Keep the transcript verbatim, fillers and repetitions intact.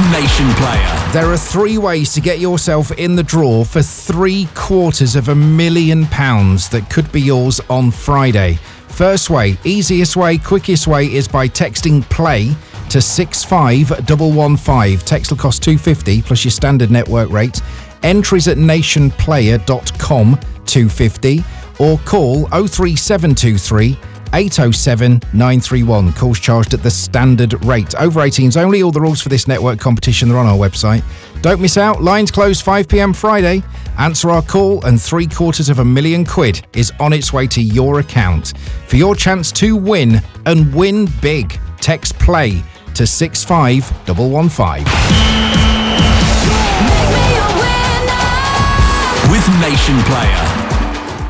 Nation Player. There are three ways to get yourself in the draw for three quarters of a million pounds that could be yours on Friday. First way, easiest way, quickest way is by texting PLAY to six five one one five. Text will cost two pounds fifty plus your standard network rate. Entries at nation player dot com, two pounds fifty, or call oh three seven two three eight oh seven nine three one. Calls charged at the standard rate. Over eighteens only. All the rules for this network competition are on our website. Don't miss out. Lines close five p.m. Friday. Answer our call and three quarters of a million quid is on its way to your account. For your chance to win and win big, text PLAY to six five one one five. With Nation Player.